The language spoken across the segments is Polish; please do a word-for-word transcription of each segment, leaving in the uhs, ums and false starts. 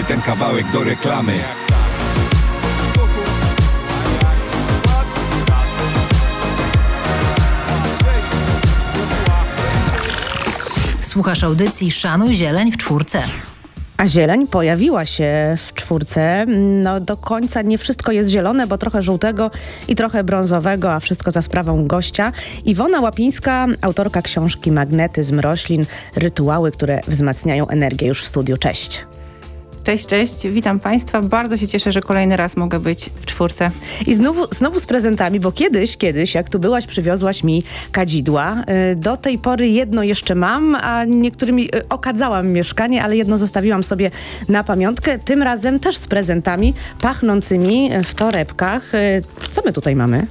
Damy ten kawałek do reklamy. Słuchasz audycji Szanuj Zieleń w czwórce. A zieleń pojawiła się w czwórce. No do końca nie wszystko jest zielone, bo trochę żółtego i trochę brązowego, a wszystko za sprawą gościa. Iwona Łapińska, autorka książki Magnetyzm roślin, rytuały, które wzmacniają energię, już w studiu. Cześć. Cześć, cześć. Witam Państwa. Bardzo się cieszę, że kolejny raz mogę być w czwórce. I znowu, znowu z prezentami, bo kiedyś, kiedyś, jak tu byłaś, przywiozłaś mi kadzidła. Do tej pory jedno jeszcze mam, a niektórymi okadzałam mieszkanie, ale jedno zostawiłam sobie na pamiątkę. Tym razem też z prezentami pachnącymi w torebkach. Co my tutaj mamy?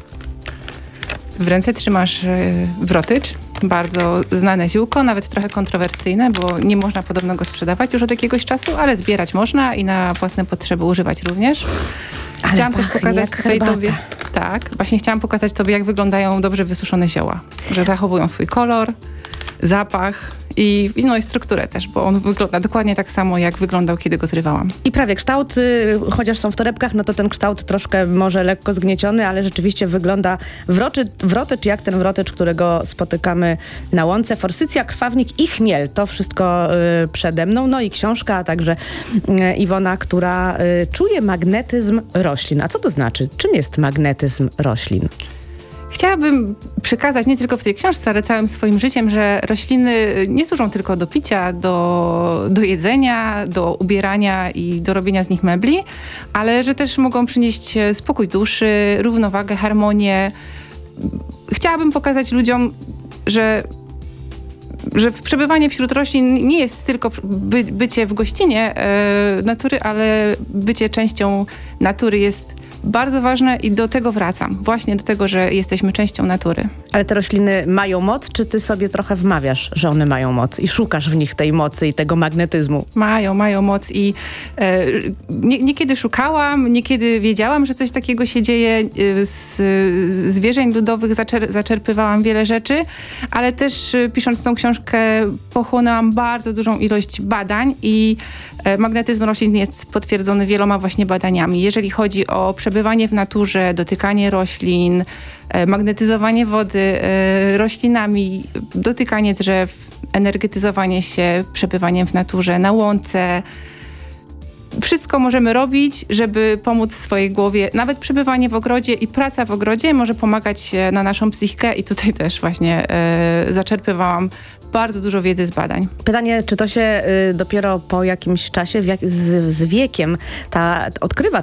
W ręce trzymasz wrotycz. Bardzo znane ziółko, nawet trochę kontrowersyjne, bo nie można podobno go sprzedawać już od jakiegoś czasu, ale zbierać można i na własne potrzeby używać również. Ale chciałam też pokazać tutaj herbata. tobie, tak, właśnie chciałam pokazać tobie, jak wyglądają dobrze wysuszone zioła, że zachowują swój kolor, zapach i, i, no, i strukturę też, bo on wygląda dokładnie tak samo, jak wyglądał, kiedy go zrywałam. I prawie kształt, y, chociaż są w torebkach, no to ten kształt troszkę może lekko zgnieciony, ale rzeczywiście wygląda wroczy, wrotycz jak ten wrotycz, którego spotykamy na łące. Forsycja, krwawnik i chmiel. To wszystko y, przede mną. No i książka, a także y, Iwona, która y, czuje magnetyzm roślin. A co to znaczy? Czym jest magnetyzm roślin? Chciałabym przekazać nie tylko w tej książce, ale całym swoim życiem, że rośliny nie służą tylko do picia, do, do jedzenia, do ubierania i do robienia z nich mebli, ale że też mogą przynieść spokój duszy, równowagę, harmonię. Chciałabym pokazać ludziom, że że przebywanie wśród roślin nie jest tylko by, bycie w gościnie e, natury, ale bycie częścią natury jest bardzo ważne i do tego wracam. Właśnie do tego, że jesteśmy częścią natury. Ale te rośliny mają moc, czy ty sobie trochę wmawiasz, że one mają moc i szukasz w nich tej mocy i tego magnetyzmu? Mają, mają moc i e, nie, niekiedy szukałam, niekiedy wiedziałam, że coś takiego się dzieje. E, z zwierzeń ludowych zaczer, zaczerpywałam wiele rzeczy, ale też e, pisząc tą książkę pochłonęłam bardzo dużą ilość badań i e, magnetyzm roślin jest potwierdzony wieloma właśnie badaniami. Jeżeli chodzi o przebywanie w naturze, dotykanie roślin, e, magnetyzowanie wody e, roślinami, dotykanie drzew, energetyzowanie się przebywaniem w naturze, na łące. Wszystko możemy robić, żeby pomóc swojej głowie. Nawet przebywanie w ogrodzie i praca w ogrodzie może pomagać na naszą psychikę i tutaj też właśnie e, zaczerpywałam bardzo dużo wiedzy z badań. Pytanie, czy to się y, dopiero po jakimś czasie, w jak, z, z wiekiem ta, odkrywa